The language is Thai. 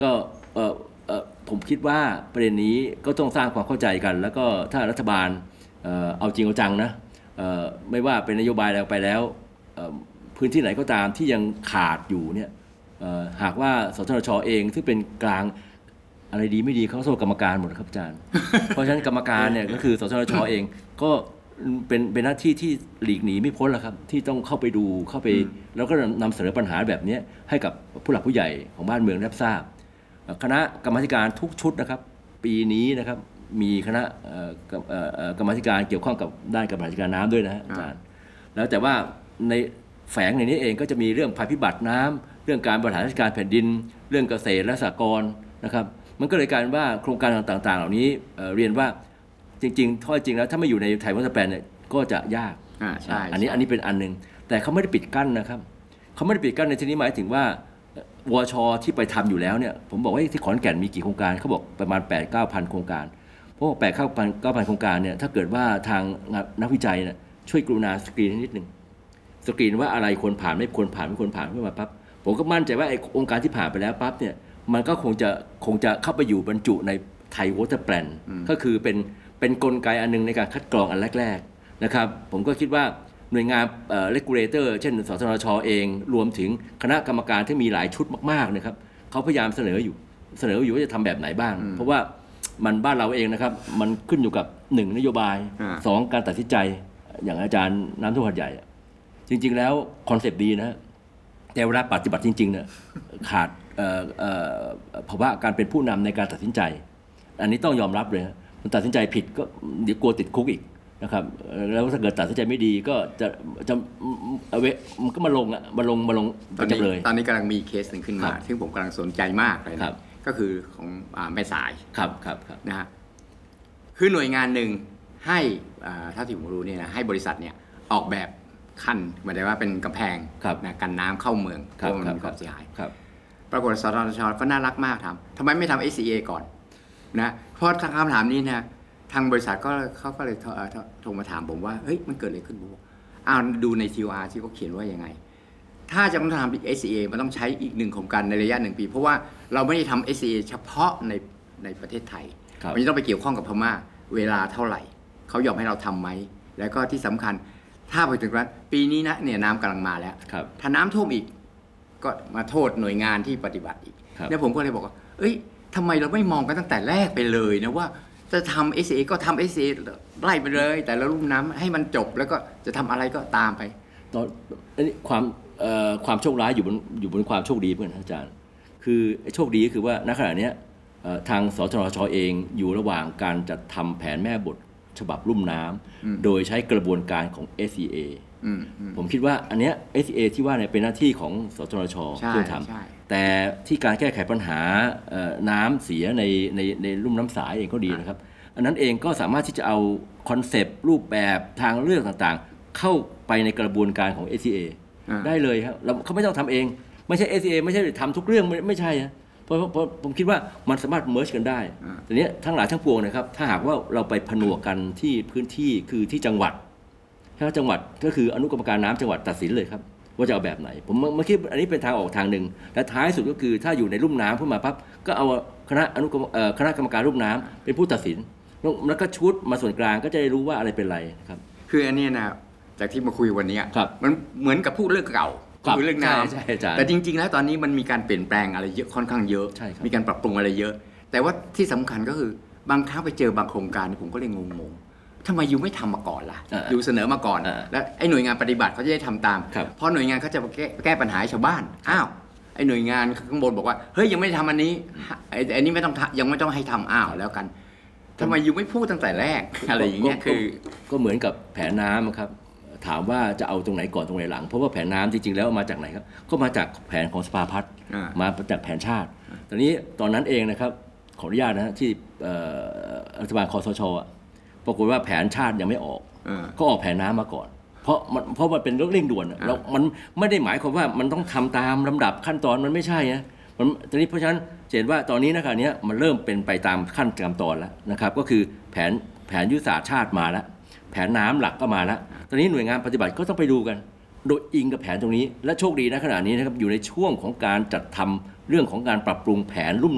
ก็ผมคิดว่าประเด็นนี้ก็ต้องสร้างความเข้าใจกันแล้วก็ถ้ารัฐบาลเอาจริงเอาจังนะไม่ว่าเป็นนโยบายอะไรไปแล้วพื้นที่ไหนก็ตามที่ยังขาดอยู่เนี่ยหากว่าสทช.เองซึ่งเป็นกลางอะไรดีไม่ดีเขาโทษกรรมการหมดครับอาจารย์ เพราะฉะนั้นกรรมการเนี่ยก็คือสทช.เองก็เป็นหน้าที่ที่หลีกหนีไม่พ้นแล้วครับที่ต้องเข้าไปดูเข้าไปแล้วก็นำเสนอปัญหาแบบนี้ให้กับผู้หลักผู้ใหญ่ของบ้านเมืองรับทราบคณะกรรมาธิการทุกชุดนะครับปีนี้นะครับมีคณะกรรมาธิการเกี่ยวข้องกับด้านการบริหารจัดการน้ำด้วยนะฮะอาจารย์แล้วแต่ว่าในแฝงในนี้เองก็จะมีเรื่องภัยพิบัติน้ำเรื่องการบริหารราชการแผ่นดินเรื่องเกษตรและสหกรณ์นะครับมันก็เลยกลายเป็นว่าโครงการต่างๆเหล่านี้เรียนว่าจริงๆถ้าจริงแล้วถ้าไม่อยู่ในไทยมาสเตอร์แพลนเนี่ยก็จะยากอันนี้เป็นอันนึงแต่เขาไม่ได้ปิดกั้นนะครับเขาไม่ได้ปิดกั้นในที่นี้หมายถึงว่าวช.ที่ไปทำอยู่แล้วเนี่ยผมบอกว่าที่ขอนแก่นมีกี่โครงการเขาบอกประมาณ 8-9,000 โครงการเพราะว่า 8-9,000 โครงการเนี่ยถ้าเกิดว่าทางนักวิจัยเนี่ยช่วยกรุณาสกรีนนิดนึงสกรีนว่าอะไรควรผ่านไม่ควรผ่านขึ้นมาปั๊บผมก็มั่นใจว่าไอ้องค์การที่ผ่านไปแล้วปั๊บเนี่ยมันก็คงจะเข้าไปอยู่บรรจุในไทยวอเตอร์แพลนก็คือเป็นกลไกอันนึงในการคัดกรองอันแรกๆนะครับผมก็คิดว่าหน่วยงานregulator เช่นสทช.เองรวมถึงคณะกรรมการที่มีหลายชุดมากๆนะครับเขาพยายามเสนออยู่ว่าจะทำแบบไหนบ้างเพราะว่ามันบ้านเราเองนะครับมันขึ้นอยู่กับ1นโยบาย2การตัดสินใจอย่างอาจารย์น้ำท่วมหัดใหญ่จริงๆแล้วคอนเซปต์ดีนะแต่เวลาปฏิบัติจริงๆเนี่ยขาดภาวะการเป็นผู้นำในการตัดสินใจอันนี้ต้องยอมรับเลยมันตัดสินใจผิดก็เดี๋ยวกลัวติดคุกอีกนะครับแล้วถ้าเกิดตัดสินใจไม่ดีก็จะมันก็มาลงจำเลยตอนนี้กำลังมีเคสหนึ่งขึ้นมาซึ่งผมกำลังสนใจมากเลยนะก็คือของแม่สายครับนะฮะคือหน่วยงานหนึ่งให้ถ้าที่ผมรู้เนี่ยนะให้บริษัทเนี่ยออกแบบขั้นหมายถึงว่าเป็นกำแพงนะกันน้ำเข้าเมืองเพราะมันมีความเสียหายปรากฏสทช.ก็น่ารักมากทำไมไม่ทำ SCA ก่อนนะเพราะทางคำถามนี้นะทางบริษัทเขาก็เลยโทรมาถามผมว่าเฮ้ยมันเกิดอะไรขึ้นบุ๊ดูใน TOR ที่เขาเขียนว่ายังไงถ้าจะต้องทำ SCA มันต้องใช้อีก1โครงการในระยะ1 ปีเพราะว่าเราไม่ได้ทำ SCA เฉพาะในประเทศไทยมันจะต้องไปเกี่ยวข้องกับพม่าเวลาเท่าไหร่เขายอมให้เราทำไหมแล้วก็ที่สำคัญถ้าไปถึงว่าปีนี้นะเนี่ยน้ำกำลังมาแล้วถ้าน้ำท่วมอีกก็มาโทษหน่วยงานที่ปฏิบัติอีกแล้วผมก็เลยบอกว่าเอ้ยทำไมเราไม่มองกันตั้งแต่แรกไปเลยนะว่าจะทำ SCA ก็ทำ SCA ไล่ไปเลยแต่ละลุ่มน้ำให้มันจบแล้วก็จะทำอะไรก็ตามไปตอนนี้ความโชคร้ายอยู่บนความโชคดีเพื่อนอาจารย์คือโชคดีก็คือว่าณขณะนี้ทางสทช.เองอยู่ระหว่างการจัดทำแผนแม่บทฉบับลุ่มน้ำโดยใช้กระบวนการของ SCA ผมคิดว่าอันเนี้ย SCA ที่ว่าเนี่ยเป็นหน้าที่ของสทช.ที่ทำแต่ที่การแก้ไขปัญหาน้ำเสียในลุ่มน้ำสายเองก็ดีนะครับอันนั้นเองก็สามารถที่จะเอาคอนเซปต์รูปแบบทางเลือกต่างๆเข้าไปในกระบวนการของ SCA ได้เลยครับเขาไม่ต้องทำเองไม่ใช่ SCA ไม่ใช่ทำทุกเรื่องไม่ใช่นะเพราะผมคิดว่ามันสามารถเมิร์จกันได้แต่เนี้ยทั้งหลายทั้งปวงนะครับถ้าหากว่าเราไปผนวกกันที่พื้นที่คือที่จังหวัดถ้าจังหวัดก็คืออนุกรรมการน้ำจังหวัดตัดสินเลยครับว่าจะเอาแบบไหนผมคิดอันนี้เป็นทางออกทางหนึ่งและท้ายสุดก็คือถ้าอยู่ในลุ่มน้ำขึ้นมาปั๊บก็เอาคณะกรรมการลุ่มน้ำเป็นผู้ตัดสินแล้วก็ชุดมาส่วนกลางก็จะได้รู้ว่าอะไรเป็นไรครับคืออันนี้นะจากที่มาคุยวันนี้มันเหมือนกับพูดเรื่องเก่าคือเรื่องน้ำแต่จริงๆแล้วตอนนี้มันมีการเปลี่ยนแปลงอะไรเยอะค่อนข้างเยอะมีการปรับปรุงอะไรเยอะแต่ว่าที่สำคัญก็คือบางครั้งไปเจอบางโครงการผมก็เลยงงทำไมยูไม่ทำมาก่อนล่ะยูเสนอมาก่อนแล้วไอ้หน่วยงานปฏิบัติเขาจะได้ทำตามเพราะหน่วยงานเขาจะแก้ปัญหาชาวบ้านอ้าวไอ้หน่วยงานข้างบนบอกว่าเฮ้ยยังไม่ทำอันนี้ไอ้นี้ไม่ต้องยังไม่ต้องให้ทำอ้าวแล้วกันทำไมยูไม่พูดตั้งแต่แรกอะไรอย่างเงี้ยคือก็เหมือนกับแผนน้ำครับถามว่าจะเอาตรงไหนก่อนตรงไหนหลังเพราะว่าแผนน้ำจริงๆแล้วมาจากไหนครับก็มาจากแผนของสภาพัฒน์มาจากแผนชาติตอนนี้ตอนนั้นเองนะครับขออนุญาตนะที่รัฐบาลคสช.ปรากฏว่าแผนชาติยังไม่ออกก็ออกแผนน้ำมาก่อนเพราะมันเป็นเรื่องเร่งด่วนแล้วมันไม่ได้หมายความว่ามันต้องทำตามลำดับขั้นตอนมันไม่ใช่นะตอนนี้เพราะฉะนั้นเห็นว่าตอนนี้นะครับเนี้ยมันเริ่มเป็นไปตามขั้นตอนแล้วนะครับก็คือแผนยุทธศาสตร์ชาติมาแล้วแผนน้ำหลักก็มาแล้วตอนนี้หน่วยงานปฏิบัติก็ต้องไปดูกันโดยอิงกับแผนตรงนี้และโชคดีนะขณะนี้นะครับอยู่ในช่วงของการจัดทำเรื่องของการปรับปรุงแผนลุ่ม